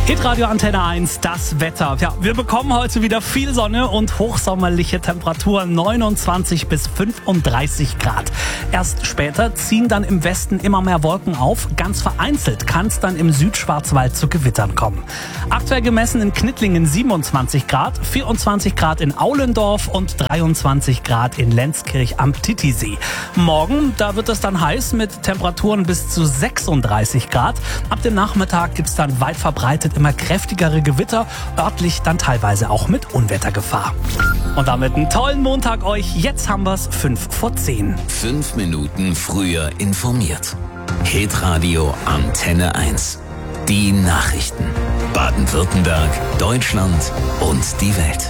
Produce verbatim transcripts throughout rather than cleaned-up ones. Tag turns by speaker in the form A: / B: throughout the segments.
A: Hitradio Antenne eins, das Wetter. Ja, wir bekommen heute wieder viel Sonne und hochsommerliche Temperaturen, neunundzwanzig bis fünfunddreißig Grad. Erst später ziehen dann im Westen immer mehr Wolken auf. Ganz vereinzelt kann es dann im Südschwarzwald zu Gewittern kommen. Aktuell gemessen in Knittlingen siebenundzwanzig Grad, vierundzwanzig Grad in Aulendorf und dreiundzwanzig Grad in Lenzkirch am Titisee. Morgen, da wird es dann heiß mit Temperaturen bis zu sechsunddreißig Grad. Ab dem Nachmittag gibt es dann weit verbreitet immer kräftigere Gewitter, örtlich dann teilweise auch mit Unwettergefahr. Und damit einen tollen Montag euch. Jetzt haben wir es fünf vor zehn.
B: Fünf Minuten früher informiert. Hitradio Antenne eins. Die Nachrichten. Baden-Württemberg, Deutschland und die Welt.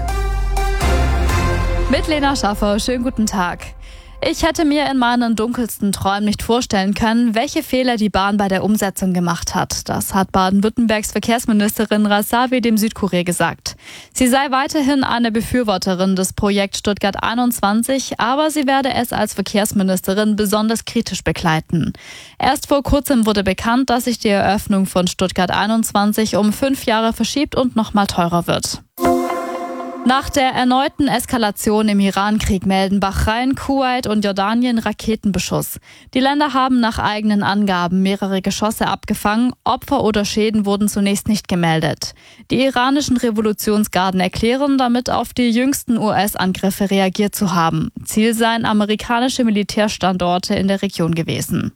C: Mit Lena Schaffer, schönen guten Tag. Ich hätte mir in meinen dunkelsten Träumen nicht vorstellen können, welche Fehler die Bahn bei der Umsetzung gemacht hat. Das hat Baden-Württembergs Verkehrsministerin Rasavi dem Südkurier gesagt. Sie sei weiterhin eine Befürworterin des Projekts Stuttgart einundzwanzig, aber sie werde es als Verkehrsministerin besonders kritisch begleiten. Erst vor kurzem wurde bekannt, dass sich die Eröffnung von Stuttgart einundzwanzig um fünf Jahre verschiebt und nochmal teurer wird. Nach der erneuten Eskalation im Iran-Krieg melden Bahrain, Kuwait und Jordanien Raketenbeschuss. Die Länder haben nach eigenen Angaben mehrere Geschosse abgefangen. Opfer oder Schäden wurden zunächst nicht gemeldet. Die iranischen Revolutionsgarden erklären, damit auf die jüngsten U S-Angriffe reagiert zu haben. Ziel seien amerikanische Militärstandorte in der Region gewesen.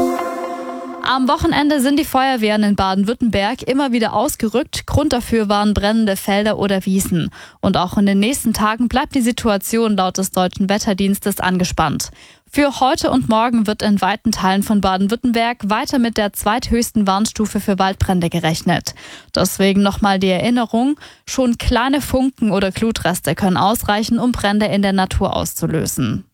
C: Am Wochenende sind die Feuerwehren in Baden-Württemberg immer wieder ausgerückt. Grund dafür waren brennende Felder oder Wiesen. Und auch in den nächsten Tagen bleibt die Situation laut des Deutschen Wetterdienstes angespannt. Für heute und morgen wird in weiten Teilen von Baden-Württemberg weiter mit der zweithöchsten Warnstufe für Waldbrände gerechnet. Deswegen nochmal die Erinnerung, schon kleine Funken oder Glutreste können ausreichen, um Brände in der Natur auszulösen.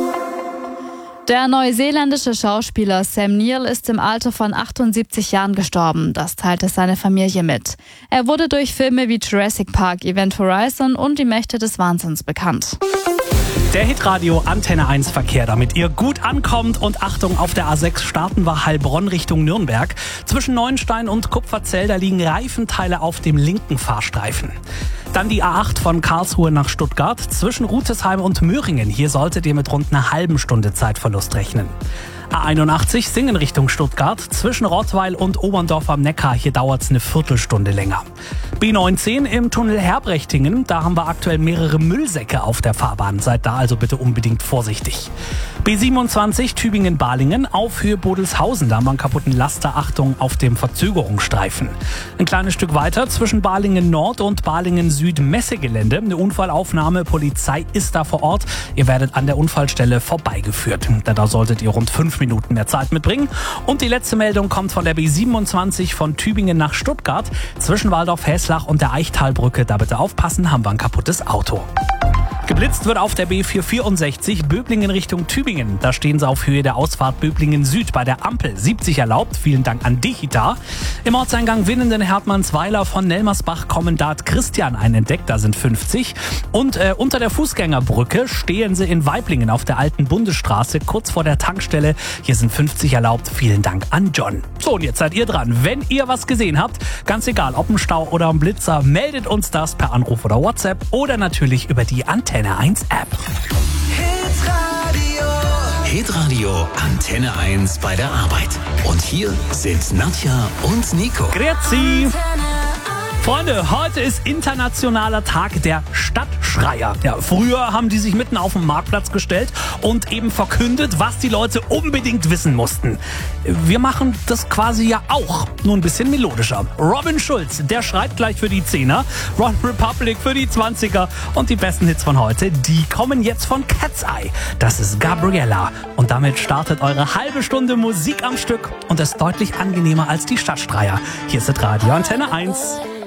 C: Der neuseeländische Schauspieler Sam Neill ist im Alter von achtundsiebzig Jahren gestorben. Das teilte seine Familie mit. Er wurde durch Filme wie Jurassic Park, Event Horizon und Die Mächte des Wahnsinns bekannt.
A: Der Hitradio Antenne eins Verkehr, damit ihr gut ankommt. Und Achtung, auf der A sechs starten wir Heilbronn Richtung Nürnberg. Zwischen Neuenstein und Kupferzell, da liegen Reifenteile auf dem linken Fahrstreifen. Dann die A acht von Karlsruhe nach Stuttgart. Zwischen Rutesheim und Möhringen. Hier solltet ihr mit rund einer halben Stunde Zeitverlust rechnen. A einundachtzig Singen Richtung Stuttgart. Zwischen Rottweil und Oberndorf am Neckar. Hier dauert es eine Viertelstunde länger. B neunzehn im Tunnel Herbrechtingen. Da haben wir aktuell mehrere Müllsäcke auf der Fahrbahn. Seid da also bitte unbedingt vorsichtig. B siebenundzwanzig Tübingen-Balingen auf Höhe Bodelshausen. Da haben wir einen kaputten Laster. Achtung auf dem Verzögerungsstreifen. Ein kleines Stück weiter zwischen Balingen Nord und Balingen Süd Messegelände. Eine Unfallaufnahme. Polizei ist da vor Ort. Ihr werdet an der Unfallstelle vorbeigeführt. Da solltet ihr rund fünf Minuten mehr Zeit mitbringen. Und die letzte Meldung kommt von der B siebenundzwanzig von Tübingen nach Stuttgart. Zwischen Waldorf-Häslach und der Eichtalbrücke. Da bitte aufpassen, haben wir ein kaputtes Auto. Geblitzt wird auf der B vierhundertvierundsechzig Böblingen Richtung Tübingen. Da stehen sie auf Höhe der Ausfahrt Böblingen Süd bei der Ampel. siebzig erlaubt. Vielen Dank an Dichita. Im Ortseingang Winnenden Hertmannsweiler von Nelmersbach Kommandant Christian ein entdeckt. Da sind fünfzig. Und äh, unter der Fußgängerbrücke stehen sie in Weiblingen auf der alten Bundesstraße kurz vor der Tankstelle. Hier sind fünfzig erlaubt. Vielen Dank an John. So, und jetzt seid ihr dran. Wenn ihr was gesehen habt, ganz egal, ob ein Stau oder ein Blitzer, meldet uns das per Anruf oder WhatsApp oder natürlich über die Antenne eins App.
B: Hitradio. Hitradio Antenne eins bei der Arbeit. Und hier sind Nadja und Nico.
A: Grüezi. Freunde, heute ist internationaler Tag der Stadtschreier. Ja, früher haben die sich mitten auf den Marktplatz gestellt und eben verkündet, was die Leute unbedingt wissen mussten. Wir machen das quasi ja auch, nur ein bisschen melodischer. Robin Schulz, der schreit gleich für die Zehner, Ron Republic für die Zwanziger und die besten Hits von heute, die kommen jetzt von Cat's Eye. Das ist Gabriella und damit startet eure halbe Stunde Musik am Stück und ist deutlich angenehmer als die Stadtschreier. Hier ist Radio Antenne eins.